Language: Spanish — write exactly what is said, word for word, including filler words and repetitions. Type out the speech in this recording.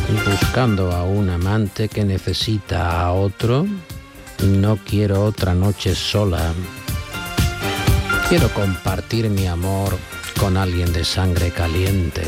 buscando a un amante que necesita a otro. No quiero otra noche sola. Quiero compartir mi amor con alguien de sangre caliente.